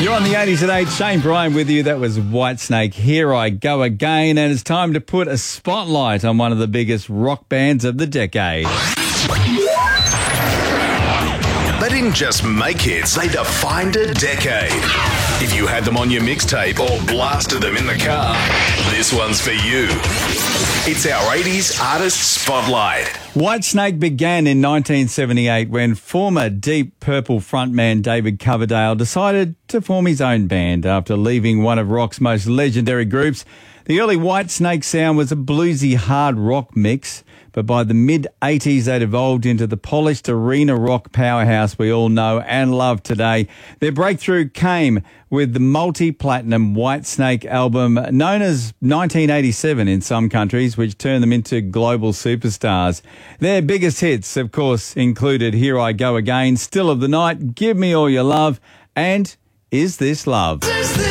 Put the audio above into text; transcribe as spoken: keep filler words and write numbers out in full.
You're on the eighties at eight. Shane Bryan with you. That was Whitesnake. Here I go again. And it's time to put a spotlight on one of the biggest rock bands of the decade. They didn't just make hits, they defined a decade. If you had them on your mixtape or blasted them in the car, this one's for you. It's our eighties Artist Spotlight. Whitesnake began in nineteen seventy-eight when former Deep Purple frontman David Coverdale decided to form his own band after leaving one of rock's most legendary groups. The early Whitesnake sound was a bluesy hard rock mix, but by the mid-eighties they'd evolved into the polished arena rock powerhouse we all know and love today. Their breakthrough came with the multi-platinum Whitesnake album known as nineteen eighty-seven in some countries, which turned them into global superstars. Their biggest hits, of course, included Here I Go Again, Still of the Night, Give Me All Your Love, and Is This Love?